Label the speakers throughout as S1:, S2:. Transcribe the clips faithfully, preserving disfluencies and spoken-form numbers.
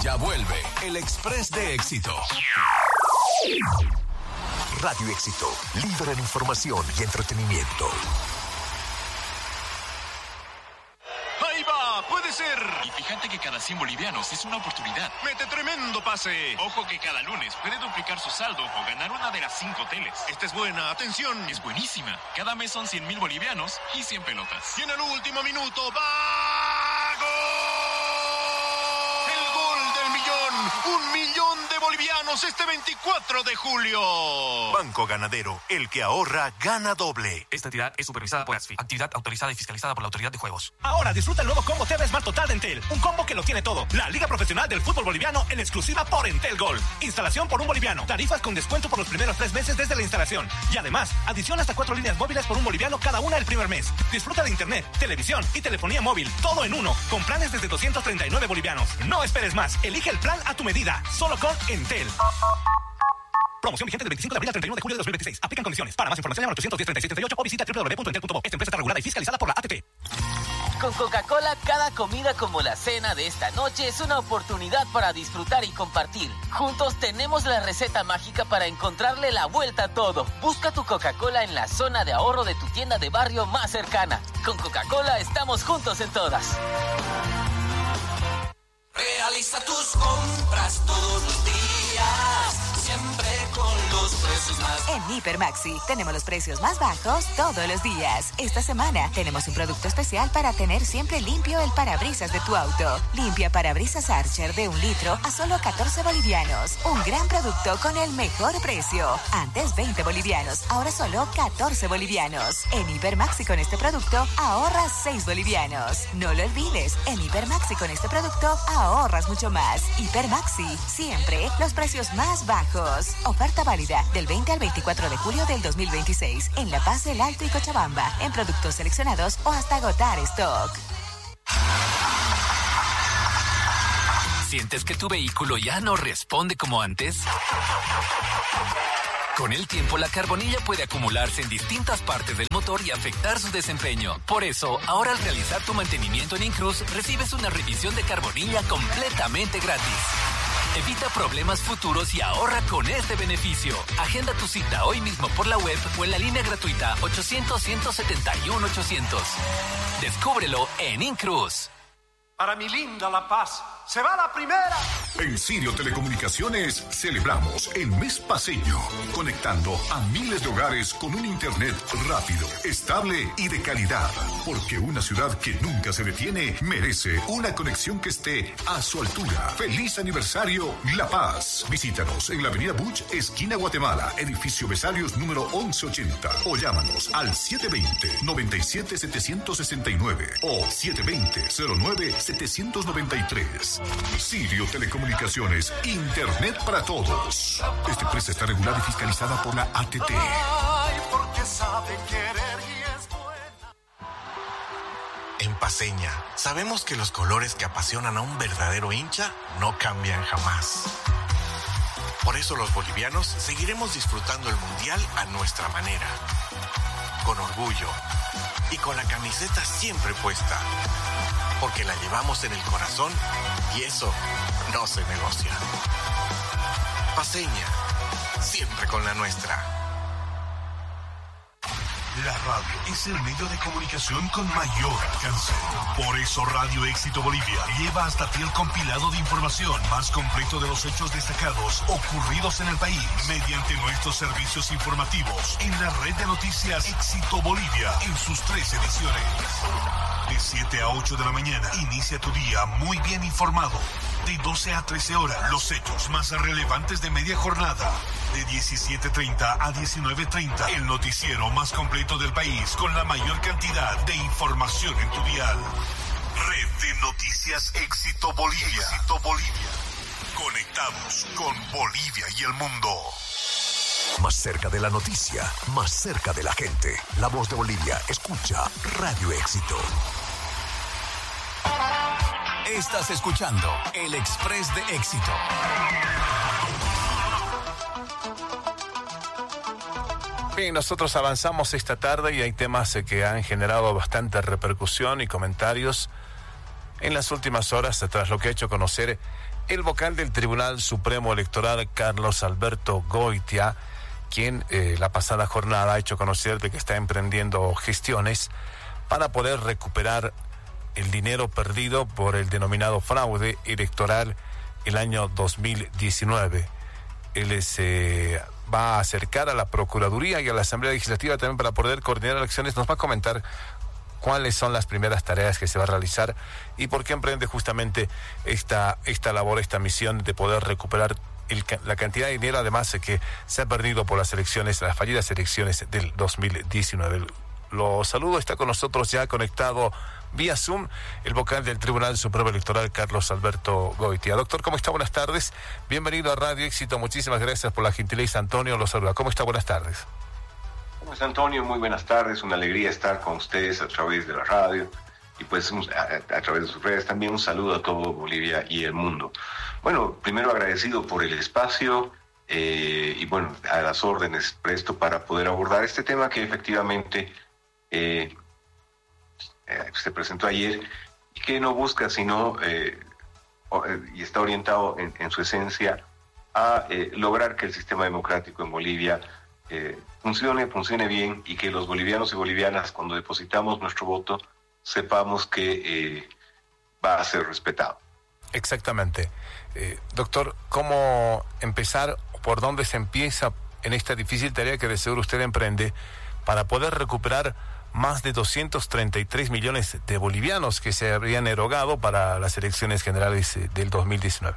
S1: Ya vuelve el Express de Éxito. Radio Éxito, líder en información y entretenimiento.
S2: ¡Ahí va! ¡Puede ser!
S3: Y fíjate que cada cien bolivianos es una oportunidad.
S2: ¡Mete tremendo pase!
S3: Ojo que cada lunes puede duplicar su saldo o ganar una de las cinco teles.
S2: Esta es buena, atención.
S3: Es buenísima. Cada mes son cien mil bolivianos y cien pelotas.
S2: Y en el último minuto, ¡va! ¡Gol! ¡El gol del millón! ¡Un millón de bolivianos este veinticuatro de julio! Banco Ganadero, el que ahorra, gana doble.
S4: Esta entidad es supervisada por ASFI, actividad autorizada y fiscalizada por la Autoridad de Juegos.
S5: Ahora disfruta el nuevo combo T V Smart Total de Entel. Un combo que lo tiene todo. La Liga Profesional del Fútbol Boliviano en exclusiva por Entel Gold. Instalación por un boliviano. Tarifas con descuento por los primeros tres meses desde la instalación. Y además, adición hasta cuatro líneas móviles por un boliviano cada una el primer mes. Disfruta de internet, televisión y telefonía móvil. Todo en uno. Con planes desde doscientos treinta y nueve bolivianos. No esperes más. Elige el plan a tu medida. Solo con Entel. Promoción vigente del veinticinco de abril al treinta y uno de julio de dos mil veintiséis. Aplican condiciones. Para más información llama al ochocientos diez, treinta y seis treinta y ocho o visita doble u doble u doble u punto entel punto bo. Esta empresa está regulada y fiscalizada por la A T T.
S6: Con Coca-Cola, cada comida como la cena de esta noche es una oportunidad para disfrutar y compartir. Juntos tenemos la receta mágica para encontrarle la vuelta a todo. Busca tu Coca-Cola en la zona de ahorro de tu tienda de barrio más cercana. Con Coca-Cola estamos juntos en todas.
S7: Realiza tus compras todos los días, siempre con los precios más.
S8: En Hipermaxi tenemos los precios más bajos todos los días. Esta semana tenemos un producto especial para tener siempre limpio el parabrisas de tu auto. Limpia parabrisas Archer de un litro a solo catorce bolivianos. Un gran producto con el mejor precio. Antes veinte bolivianos, ahora solo catorce bolivianos. En Hipermaxi con este producto ahorras seis bolivianos. No lo olvides, en Hipermaxi con este producto ahorras mucho más. Hipermaxi, siempre los precios más bajos. Oferta válida del veinte al veinticuatro de julio del dos mil veintiséis en La Paz, El Alto y Cochabamba, en productos seleccionados o hasta agotar stock.
S9: ¿Sientes que tu vehículo ya no responde como antes? Con el tiempo, la carbonilla puede acumularse en distintas partes del motor y afectar su desempeño. Por eso, ahora al realizar tu mantenimiento en Incruz, recibes una revisión de carbonilla completamente gratis. Evita problemas futuros y ahorra con este beneficio. Agenda tu cita hoy mismo por la web o en la línea gratuita ochocientos, ciento setenta y uno, ochocientos. Descúbrelo en Incruz.
S10: Para mi linda La Paz, ¡se va la primera!
S11: En Sirio Telecomunicaciones celebramos el mes paseño, conectando a miles de hogares con un internet rápido, estable y de calidad. Porque una ciudad que nunca se detiene merece una conexión que esté a su altura. ¡Feliz aniversario, La Paz! Visítanos en la avenida Buch, esquina Guatemala, edificio Besarios número once ochenta. O llámanos al siete dos cero, nueve siete, siete seis nueve o siete dos cero, cero nueve, siete nueve tres. Sirio Telecomunicaciones, Internet para todos. Esta empresa está regulada y fiscalizada por la A T T.
S10: Ay, porque sabe querer y es buena.
S12: En Paceña, sabemos que los colores que apasionan a un verdadero hincha no cambian jamás. Por eso los bolivianos seguiremos disfrutando el Mundial a nuestra manera. Con orgullo y con la camiseta siempre puesta. Porque la llevamos en el corazón y eso no se negocia. Paceña, siempre con la nuestra.
S13: La radio es el medio de comunicación con mayor alcance. Por eso Radio Éxito Bolivia lleva hasta ti el compilado de información más completo de los hechos destacados ocurridos en el país mediante nuestros servicios informativos en la red de noticias Éxito Bolivia en sus tres ediciones. De siete a ocho de la mañana, inicia tu día muy bien informado. De doce a trece horas, los hechos más relevantes de media jornada. De diecisiete treinta a diecinueve treinta, el noticiero más completo del país con la mayor cantidad de información en tu dial. Red de Noticias Éxito Bolivia. Éxito Bolivia. Conectados con Bolivia y el mundo.
S1: Más cerca de la noticia, más cerca de la gente. La voz de Bolivia, escucha Radio Éxito. Estás escuchando el Express de Éxito.
S14: Bien, nosotros avanzamos esta tarde y hay temas que han generado bastante repercusión y comentarios en las últimas horas, tras lo que ha hecho conocer el vocal del Tribunal Supremo Electoral, Carlos Alberto Goitia, quien eh, la pasada jornada ha hecho conocer de que está emprendiendo gestiones para poder recuperar el dinero perdido por el denominado fraude electoral el año dos mil diecinueve. Él se eh, va a acercar a la Procuraduría y a la Asamblea Legislativa también para poder coordinar elecciones. Nos va a comentar cuáles son las primeras tareas que se va a realizar y por qué emprende justamente esta, esta labor, esta misión de poder recuperar el, la cantidad de dinero, además de que se ha perdido por las elecciones, las fallidas elecciones del dos mil diecinueve. Lo saludo, está con nosotros ya conectado vía Zoom el vocal del Tribunal Supremo Electoral, Carlos Alberto Goitia. Doctor, ¿cómo está? Buenas tardes. Bienvenido a Radio Éxito. Muchísimas gracias por la gentileza. Antonio lo saluda. ¿Cómo está? Buenas tardes.
S15: ¿Cómo está, Antonio? Muy buenas tardes. Una alegría estar con ustedes a través de la radio y pues a, a través de sus redes. También un saludo a todo Bolivia y el mundo. Bueno, primero agradecido por el espacio eh, y bueno, a las órdenes presto para poder abordar este tema que efectivamente eh, eh, se presentó ayer y que no busca sino eh, y está orientado en, en su esencia a eh, lograr que el sistema democrático en Bolivia eh, funcione, funcione bien y que los bolivianos y bolivianas, cuando depositamos nuestro voto, sepamos que eh, va a ser respetado.
S14: Exactamente. Eh, doctor, ¿cómo empezar, por dónde se empieza en esta difícil tarea que de seguro usted emprende para poder recuperar más de doscientos treinta y tres millones de bolivianos que se habrían erogado para las elecciones generales eh, del dos mil diecinueve?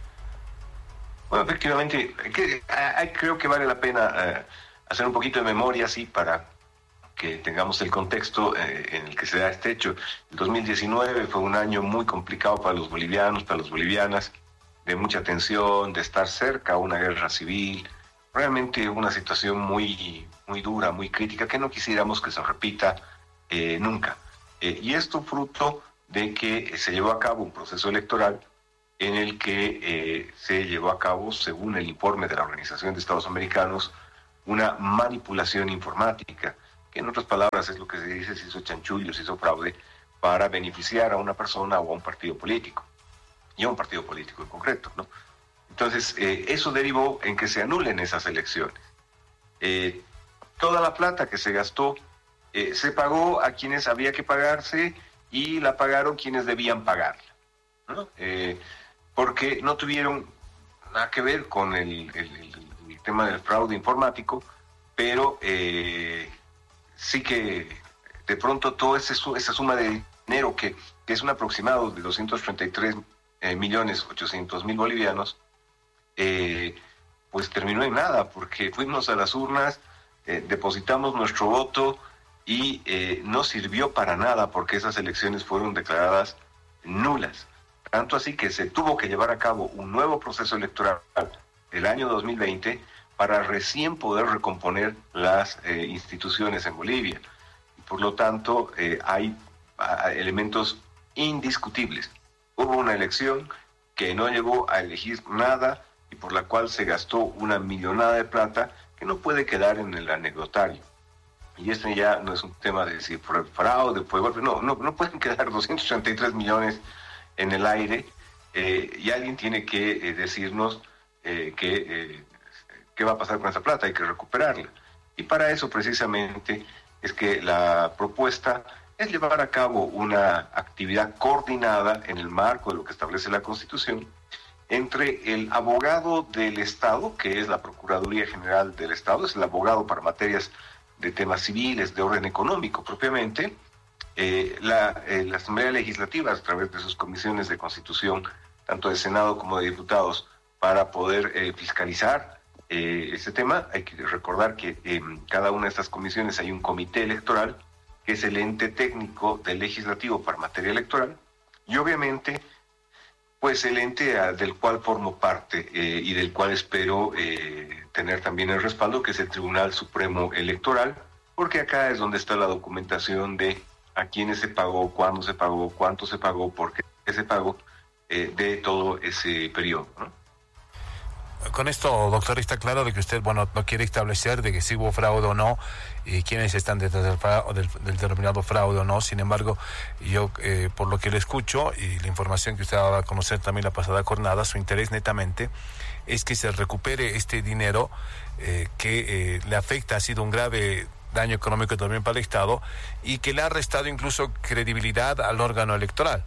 S15: Bueno, efectivamente, que, a, a, creo que vale la pena eh, hacer un poquito de memoria, sí, para que tengamos el contexto eh, en el que se da este hecho. El dos mil diecinueve fue un año muy complicado para los bolivianos, para las bolivianas, de mucha tensión, de estar cerca a una guerra civil, realmente una situación muy, muy dura, muy crítica, que no quisiéramos que se repita eh, nunca. Eh, y esto fruto de que se llevó a cabo un proceso electoral en el que eh, se llevó a cabo, según el informe de la Organización de Estados Americanos, una manipulación informática, que en otras palabras es lo que se dice, se hizo chanchullo, se hizo fraude para beneficiar a una persona o a un partido político, y a un partido político en concreto, ¿no? Entonces, eh, eso derivó en que se anulen esas elecciones. Eh, toda la plata que se gastó eh, se pagó a quienes había que pagarse y la pagaron quienes debían pagarla, ¿no? Eh, porque no tuvieron nada que ver con el, el, el, el tema del fraude informático, pero eh, sí que de pronto toda esa, esa suma de dinero, que, que es un aproximado de doscientos treinta y tres millones ochocientos mil bolivianos, eh, pues terminó en nada, porque fuimos a las urnas, eh, depositamos nuestro voto y eh, no sirvió para nada, porque esas elecciones fueron declaradas nulas. Tanto así que se tuvo que llevar a cabo un nuevo proceso electoral el año dos mil veinte para recién poder recomponer las eh, instituciones en Bolivia. Y por lo tanto, eh, hay a, elementos indiscutibles. Hubo una elección que no llegó a elegir nada y por la cual se gastó una millonada de plata que no puede quedar en el anecdotario. Y este ya no es un tema de si fue fraude, fue golpe, no, no, no pueden quedar doscientos treinta y tres millones en el aire, eh, y alguien tiene que eh, decirnos eh, que, eh, qué va a pasar con esa plata, hay que recuperarla. Y para eso precisamente es que la propuesta es llevar a cabo una actividad coordinada en el marco de lo que establece la Constitución entre el abogado del Estado, que es la Procuraduría General del Estado, es el abogado para materias de temas civiles, de orden económico propiamente, eh, la, eh, la Asamblea Legislativa a través de sus comisiones de Constitución, tanto de Senado como de Diputados, para poder eh, fiscalizar eh, este tema. Hay que recordar que en cada una de estas comisiones hay un comité electoral, que es el ente técnico del legislativo para materia electoral, y obviamente, pues el ente a, del cual formo parte eh, y del cual espero eh, tener también el respaldo, que es el Tribunal Supremo Electoral, porque acá es donde está la documentación de a quiénes se pagó, cuándo se pagó, cuánto se pagó, por qué se pagó, eh, de todo ese periodo, ¿no?
S14: Con esto, doctor, está claro de que usted, bueno, no quiere establecer de que si hubo fraude o no, y quiénes están detrás del, fraude, del, del denominado fraude o no. Sin embargo, yo, eh, por lo que le escucho y la información que usted ha dado a conocer también la pasada jornada, su interés netamente es que se recupere este dinero eh, que eh, le afecta, ha sido un grave daño económico también para el Estado y que le ha restado incluso credibilidad al órgano electoral.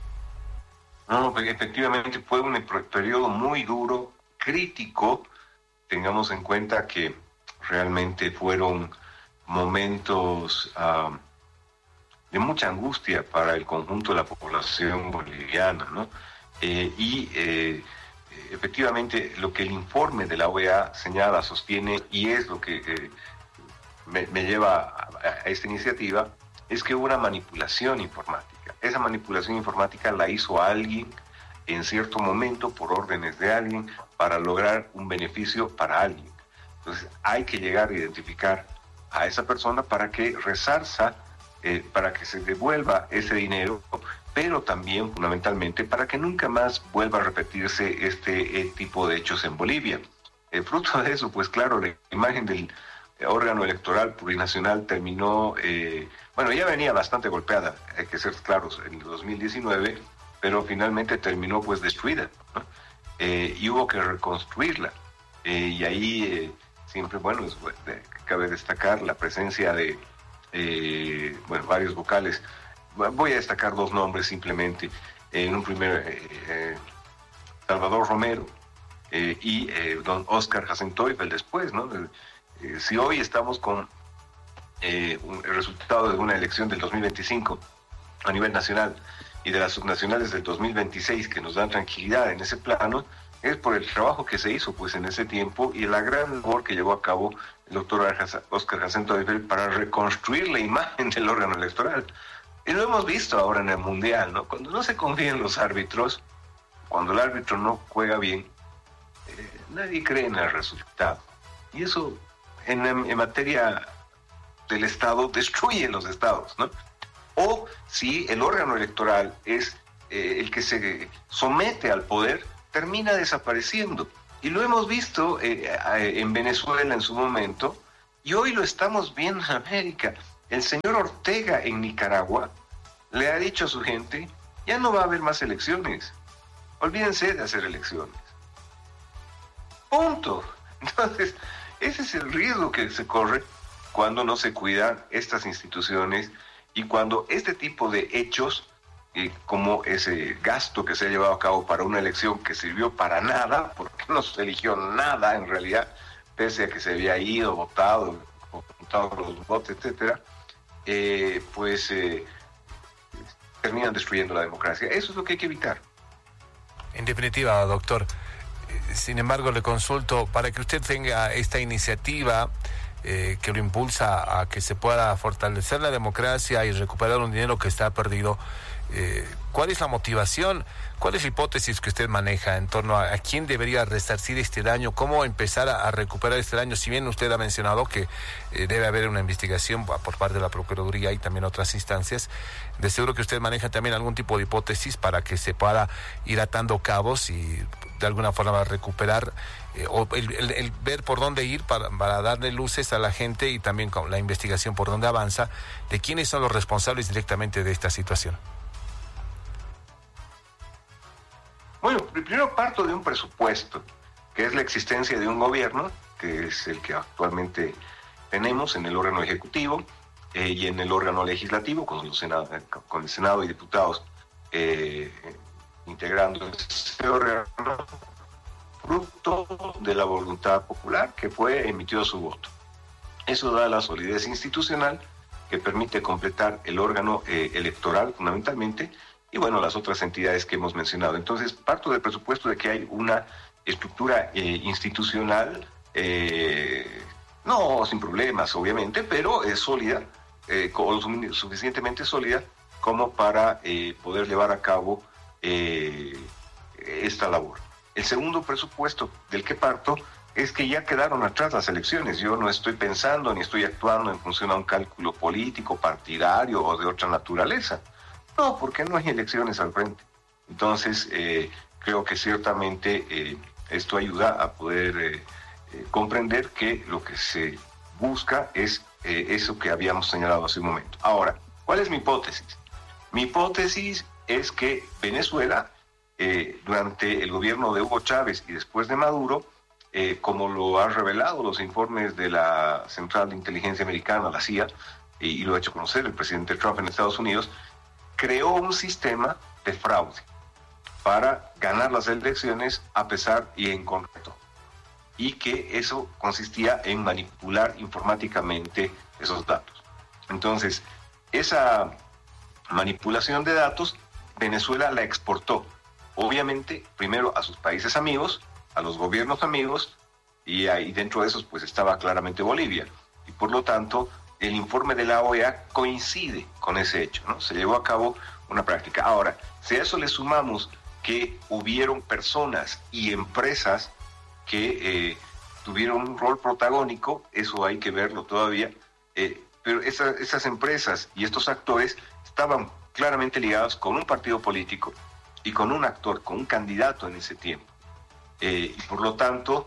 S15: No, efectivamente fue un periodo muy duro, crítico. Tengamos en cuenta que realmente fueron momentos uh, de mucha angustia para el conjunto de la población boliviana, ¿no? Eh, y eh, efectivamente lo que el informe de la O E A señala, sostiene, y es lo que eh, me, me lleva a, a esta iniciativa, es que hubo una manipulación informática. Esa manipulación informática la hizo alguien en cierto momento por órdenes de alguien para lograr un beneficio para alguien. Entonces hay que llegar a identificar a esa persona para que resarza, eh, para que se devuelva ese dinero, pero también fundamentalmente para que nunca más vuelva a repetirse este eh, tipo de hechos en Bolivia. El fruto de eso, pues claro, la imagen del órgano electoral plurinacional terminó, eh, bueno, ya venía bastante golpeada, hay que ser claros, en el dos mil diecinueve, pero finalmente terminó pues destruida, ¿no? Eh, y hubo que reconstruirla. Eh, y ahí eh, siempre, bueno, es, eh, cabe destacar la presencia de, eh, bueno, varios vocales. Voy a destacar dos nombres simplemente. En un primer, eh, eh, Salvador Romero eh, y eh, don Oscar Hasenteufel después, ¿no? Eh, si hoy estamos con eh, un, el resultado de una elección del dos mil veinticinco a nivel nacional y de las subnacionales del dos mil veintiséis que nos dan tranquilidad en ese plano, es por el trabajo que se hizo pues en ese tiempo y la gran labor que llevó a cabo el doctor Oscar Hasenteufel para reconstruir la imagen del órgano electoral. Y lo hemos visto ahora en el Mundial, ¿no? Cuando no se confía en los árbitros, cuando el árbitro no juega bien, eh, nadie cree en el resultado. Y eso en, en materia del Estado destruye los estados, ¿no? O si el órgano electoral es eh, el que se somete al poder, termina desapareciendo. Y lo hemos visto eh, en Venezuela en su momento, y hoy lo estamos viendo en América. El señor Ortega en Nicaragua le ha dicho a su gente, ya no va a haber más elecciones, olvídense de hacer elecciones. Punto. Entonces, ese es el riesgo que se corre cuando no se cuidan estas instituciones y cuando este tipo de hechos, eh, como ese gasto que se ha llevado a cabo para una elección que sirvió para nada, porque no se eligió nada en realidad, pese a que se había ido, votado, contado los votos, etcétera, eh, pues eh, terminan destruyendo la democracia. Eso es lo que hay que evitar.
S14: En definitiva, doctor, sin embargo, le consulto, para que usted tenga esta iniciativa eh, que lo impulsa a que se pueda fortalecer la democracia y recuperar un dinero que está perdido, eh, ¿cuál es la motivación? ¿Cuál es la hipótesis que usted maneja en torno a, a quién debería resarcir este daño? ¿Cómo empezar a, a recuperar este daño? Si bien usted ha mencionado que eh, debe haber una investigación por parte de la Procuraduría y también otras instancias, de seguro que usted maneja también algún tipo de hipótesis para que se pueda ir atando cabos y de alguna forma recuperar eh, o el, el, el ver por dónde ir para, para darle luces a la gente y también con la investigación por dónde avanza, de quiénes son los responsables directamente de esta situación.
S15: Bueno, primero parto de un presupuesto, que es la existencia de un gobierno, que es el que actualmente tenemos en el órgano ejecutivo eh, y en el órgano legislativo, con, los senado, con el Senado y diputados eh, integrando ese órgano, fruto de la voluntad popular que fue emitido su voto. Eso da la solidez institucional que permite completar el órgano eh, electoral fundamentalmente, y bueno, las otras entidades que hemos mencionado. Entonces, parto del presupuesto de que hay una estructura eh, institucional, eh, no sin problemas, obviamente, pero es sólida, eh, suficientemente sólida como para eh, poder llevar a cabo eh, esta labor. El segundo presupuesto del que parto es que ya quedaron atrás las elecciones. Yo no estoy pensando ni estoy actuando en función a un cálculo político, partidario o de otra naturaleza. No, porque no hay elecciones al frente. Entonces, eh, creo que ciertamente eh, Esto ayuda a poder eh, eh, comprender que lo que se busca es eh, eso que habíamos señalado hace un momento. Ahora, ¿cuál es mi hipótesis? Mi hipótesis es que Venezuela, eh, durante el gobierno de Hugo Chávez y después de Maduro, eh, como lo han revelado los informes de la Central de Inteligencia Americana, la C I A, y, y lo ha hecho conocer el presidente Trump en Estados Unidos, creó un sistema de fraude para ganar las elecciones a pesar y en concreto. Y que eso consistía en manipular informáticamente esos datos. Entonces, esa manipulación de datos, Venezuela la exportó. Obviamente, primero a sus países amigos, a los gobiernos amigos, y ahí dentro de esos pues estaba claramente Bolivia. Y por lo tanto, el informe de la O E A coincide con ese hecho, ¿no? Se llevó a cabo una práctica. Ahora, si a eso le sumamos que hubieron personas y empresas que eh, tuvieron un rol protagónico, eso hay que verlo todavía, eh, pero esa, esas empresas y estos actores estaban claramente ligados con un partido político y con un actor, con un candidato en ese tiempo. Eh, y por lo tanto,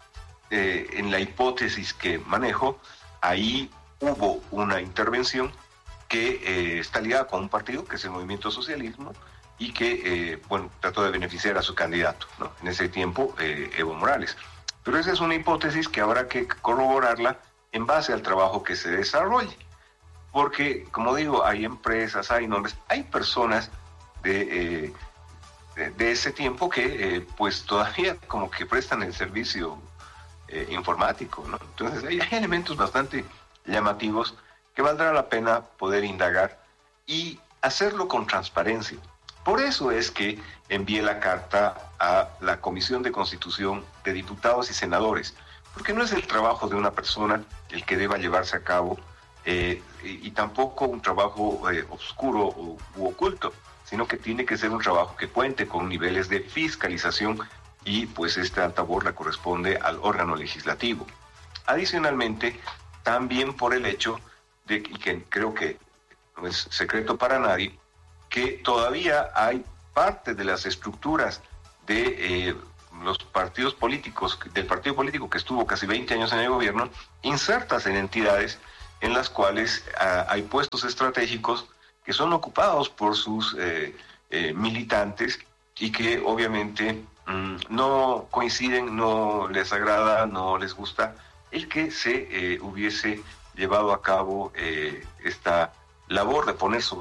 S15: eh, en la hipótesis que manejo, ahí hubo una intervención que eh, está ligada con un partido, que es el Movimiento Socialismo, y que, eh, bueno, trató de beneficiar a su candidato, ¿no? En ese tiempo, eh, Evo Morales. Pero esa es una hipótesis que habrá que corroborarla en base al trabajo que se desarrolle. Porque, como digo, hay empresas, hay nombres, hay personas de, eh, de, de ese tiempo que, eh, pues, todavía como que prestan el servicio eh, informático, ¿no? Entonces, hay, hay elementos bastante llamativos que valdrá la pena poder indagar y hacerlo con transparencia. Por eso es que envié la carta a la Comisión de Constitución de Diputados y Senadores, porque no es el trabajo de una persona el que deba llevarse a cabo, eh, y, y tampoco un trabajo eh, oscuro u, u oculto, sino que tiene que ser un trabajo que cuente con niveles de fiscalización y pues esta labor la corresponde al órgano legislativo. Adicionalmente, también por el hecho de, y que creo que no es secreto para nadie, que todavía hay parte de las estructuras de eh, los partidos políticos, del partido político que estuvo casi veinte años en el gobierno, insertas en entidades en las cuales ah, hay puestos estratégicos que son ocupados por sus eh, eh, militantes y que obviamente mmm, no coinciden, no les agrada, no les gusta el que se eh, hubiese llevado a cabo eh, esta labor de poner sobre